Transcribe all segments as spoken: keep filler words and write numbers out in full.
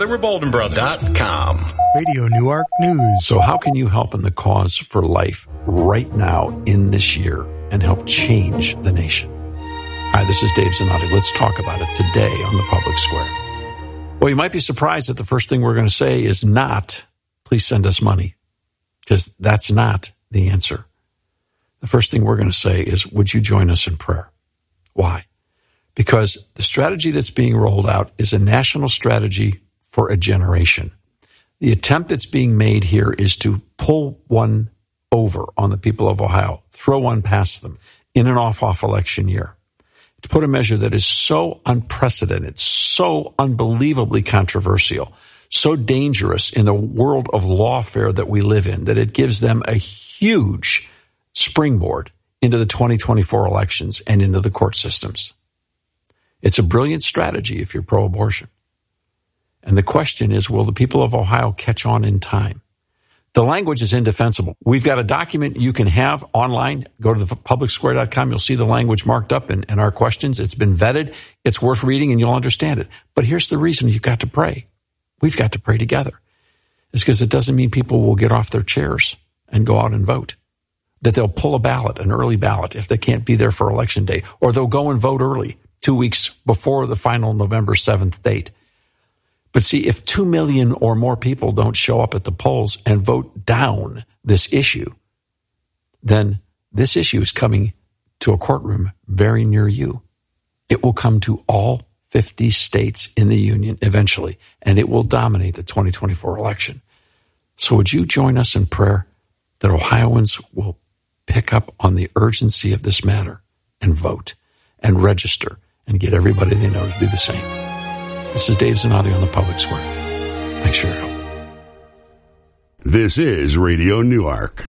Silverbaldinborough dot com. Radio Newark News. So how can you help in the cause for life right now in this year and help change the nation? Hi, this is Dave Zanotti. Let's talk about it today on the Public Square. Well, you might be surprised that the first thing we're going to say is not, please send us money, because that's not the answer. The first thing we're going to say is, would you join us in prayer? Why? Because the strategy that's being rolled out is a national strategy for a generation. The attempt that's being made here is to pull one over on the people of Ohio, throw one past them in an off-off election year, to put a measure that is so unprecedented, so unbelievably controversial, so dangerous in the world of lawfare that we live in, that it gives them a huge springboard into the twenty twenty-four elections and into the court systems. It's a brilliant strategy if you're pro-abortion. And the question is, will the people of Ohio catch on in time? The language is indefensible. We've got a document you can have online. Go to the public square dot com. You'll see the language marked up in, in our questions. It's been vetted. It's worth reading, and you'll understand it. But here's the reason you've got to pray. We've got to pray together. It's because it doesn't mean people will get off their chairs and go out and vote. That they'll pull a ballot, an early ballot, if they can't be there for Election Day. Or they'll go and vote early, two weeks before the final November seventh date. But see, if two million or more people don't show up at the polls and vote down this issue, then this issue is coming to a courtroom very near you. It will come to all fifty states in the union eventually, and it will dominate the twenty twenty-four election. So would you join us in prayer that Ohioans will pick up on the urgency of this matter and vote and register and get everybody they know to do the same? This is Dave Zanotti on the Public Square. Thanks for your help. This is Radio Newark.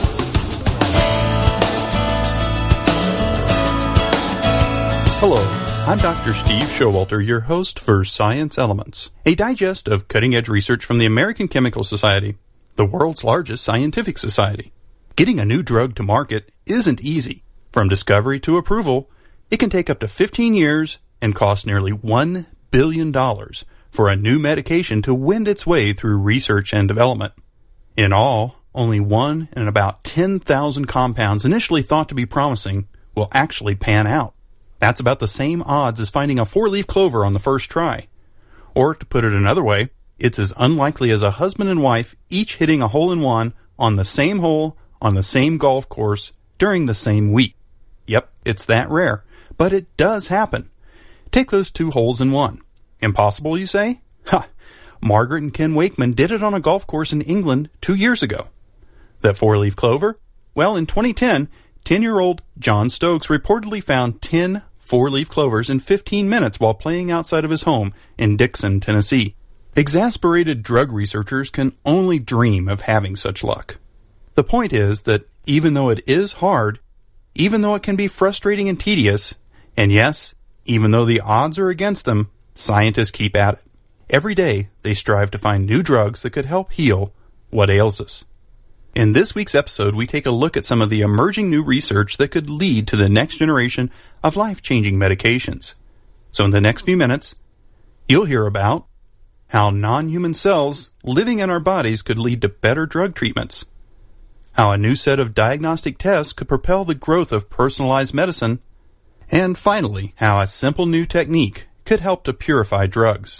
Hello, I'm Doctor Steve Showalter, your host for Science Elements, a digest of cutting-edge research from the American Chemical Society, the world's largest scientific society. Getting a new drug to market isn't easy. From discovery to approval, it can take up to fifteen years and cost nearly one billion dollars for a new medication to wend its way through research and development. In all, only one in about ten thousand compounds initially thought to be promising will actually pan out. That's about the same odds as finding a four-leaf clover on the first try. Or, to put it another way, it's as unlikely as a husband and wife each hitting a hole-in-one on the same hole on the same golf course during the same week. Yep, it's that rare, but it does happen. Take those two holes in one. Impossible, you say? Ha! Margaret and Ken Wakeman did it on a golf course in England two years ago. That four-leaf clover? Well, in twenty ten, ten-year-old John Stokes reportedly found ten four-leaf clovers in fifteen minutes while playing outside of his home in Dixon, Tennessee. Exasperated drug researchers can only dream of having such luck. The point is that even though it is hard, even though it can be frustrating and tedious, and yes, even though the odds are against them, scientists keep at it. Every day, they strive to find new drugs that could help heal what ails us. In this week's episode, we take a look at some of the emerging new research that could lead to the next generation of life-changing medications. So in the next few minutes, you'll hear about how non-human cells living in our bodies could lead to better drug treatments, how a new set of diagnostic tests could propel the growth of personalized medicine, and finally, how a simple new technique could help to purify drugs.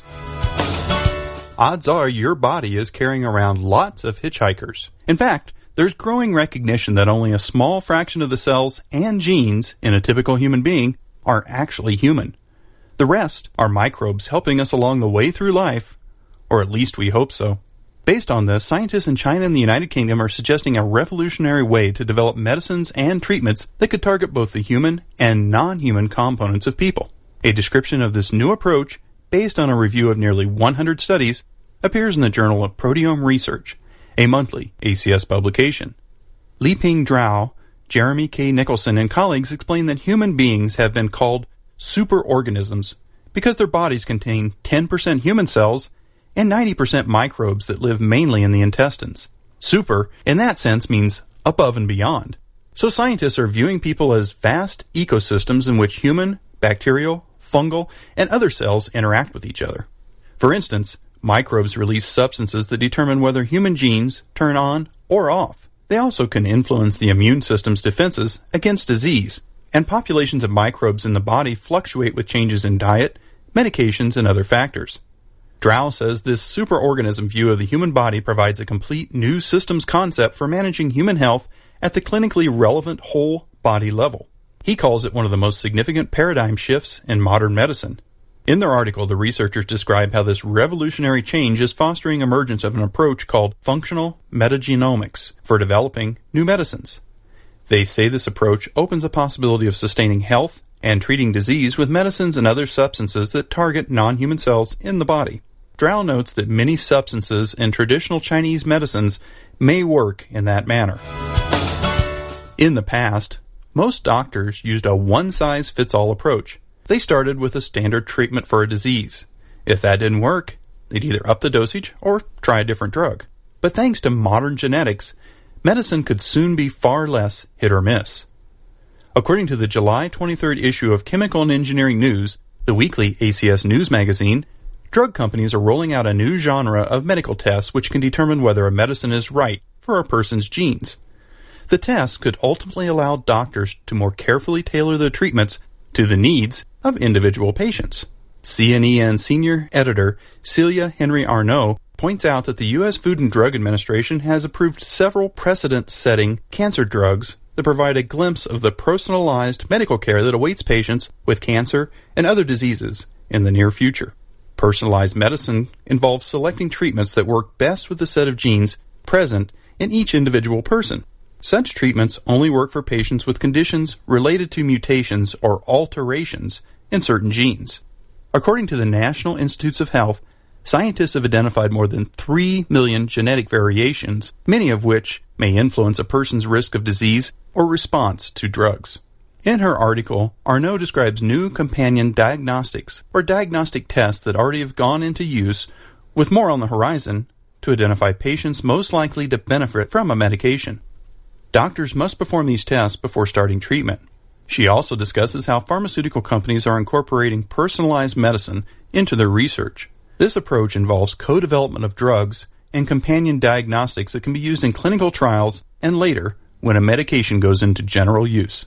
Odds are your body is carrying around lots of hitchhikers. In fact, there's growing recognition that only a small fraction of the cells and genes in a typical human being are actually human. The rest are microbes helping us along the way through life, or at least we hope so. Based on this, scientists in China and the United Kingdom are suggesting a revolutionary way to develop medicines and treatments that could target both the human and non-human components of people. A description of this new approach, based on a review of nearly one hundred studies, appears in the Journal of Proteome Research, a monthly A C S publication. Liping Zhao, Jeremy K. Nicholson, and colleagues explain that human beings have been called superorganisms because their bodies contain ten percent human cells and ninety percent microbes that live mainly in the intestines. Super, in that sense, means above and beyond. So scientists are viewing people as vast ecosystems in which human, bacterial, fungal, and other cells interact with each other. For instance, Microbes release substances that determine whether human genes turn on or off. They also can influence the immune system's defenses against disease, and populations of microbes in the body fluctuate with changes in diet, medications, and other factors. Drow says this superorganism view of the human body provides a complete new systems concept for managing human health at the clinically relevant whole body level. He calls it one of the most significant paradigm shifts in modern medicine. In their article, the researchers describe how this revolutionary change is fostering emergence of an approach called functional metagenomics for developing new medicines. They say this approach opens a possibility of sustaining health and treating disease with medicines and other substances that target non-human cells in the body. Drow notes that many substances in traditional Chinese medicines may work in that manner. In the past, most doctors used a one-size-fits-all approach. They started with a standard treatment for a disease. If that didn't work, they'd either up the dosage or try a different drug. But thanks to modern genetics, medicine could soon be far less hit or miss. According to the July twenty-third issue of Chemical and Engineering News, the weekly A C S News magazine, drug companies are rolling out a new genre of medical tests which can determine whether a medicine is right for a person's genes. The tests could ultimately allow doctors to more carefully tailor their treatments to the needs of individual patients. C N E N senior editor Celia Henry Arnault points out that the U S Food and Drug Administration has approved several precedent-setting cancer drugs that provide a glimpse of the personalized medical care that awaits patients with cancer and other diseases in the near future. Personalized medicine involves selecting treatments that work best with the set of genes present in each individual person. Such treatments only work for patients with conditions related to mutations or alterations in certain genes. According to the National Institutes of Health, scientists have identified more than three million genetic variations, many of which may influence a person's risk of disease or response to drugs. In her article, Arnault describes new companion diagnostics or diagnostic tests that already have gone into use, with more on the horizon, to identify patients most likely to benefit from a medication. Doctors must perform these tests before starting treatment. She also discusses how pharmaceutical companies are incorporating personalized medicine into their research. This approach involves co-development of drugs and companion diagnostics that can be used in clinical trials and later when a medication goes into general use.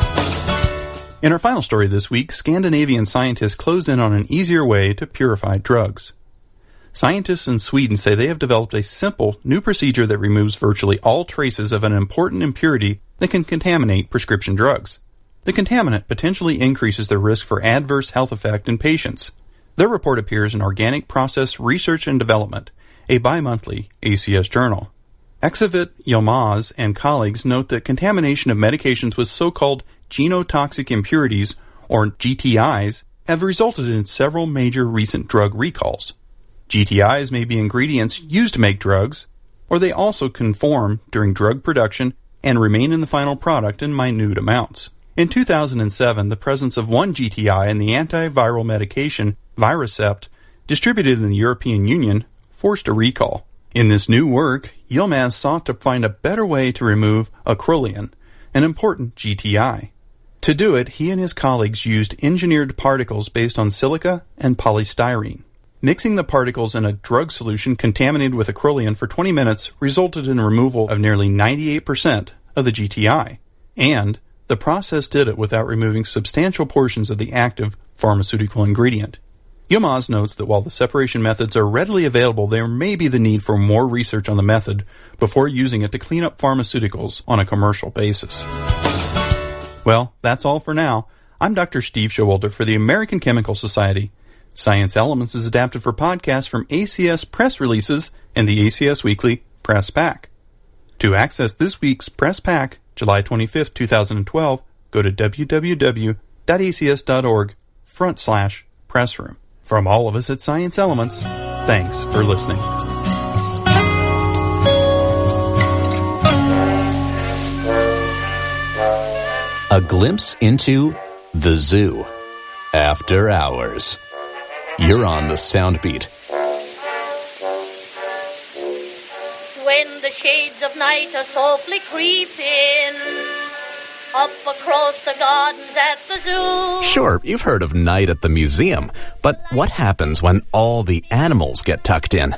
In our final story this week, Scandinavian scientists closed in on an easier way to purify drugs. Scientists in Sweden say they have developed a simple new procedure that removes virtually all traces of an important impurity that can contaminate prescription drugs. The contaminant potentially increases the risk for adverse health effect in patients. Their report appears in Organic Process Research and Development, a bi-monthly A C S journal. Exavit Yilmaz and colleagues note that contamination of medications with so-called genotoxic impurities, or G T Is, have resulted in several major recent drug recalls. G T Is may be ingredients used to make drugs, or they also can form during drug production and remain in the final product in minute amounts. In two thousand seven, the presence of one G T I in the antiviral medication Viracept, distributed in the European Union, forced a recall. In this new work, Yilmaz sought to find a better way to remove acrolein, an important G T I. To do it, he and his colleagues used engineered particles based on silica and polystyrene. Mixing the particles in a drug solution contaminated with acrolein for twenty minutes resulted in removal of nearly ninety-eight percent of the G T I, and the process did it without removing substantial portions of the active pharmaceutical ingredient. Yilmaz notes that while the separation methods are readily available, there may be the need for more research on the method before using it to clean up pharmaceuticals on a commercial basis. Well, that's all for now. I'm Doctor Steve Showalter for the American Chemical Society. Science Elements is adapted for podcasts from A C S Press Releases and the A C S Weekly Press Pack. To access this week's Press Pack, July twenty-fifth, twenty twelve, go to w w w dot a c s dot org front slash pressroom. From all of us at Science Elements, thanks for listening. A glimpse into the zoo. After hours. You're on the sound beat. When the shades of night are softly creeping, up across the gardens at the zoo. Sure, you've heard of Night at the Museum, but what happens when all the animals get tucked in?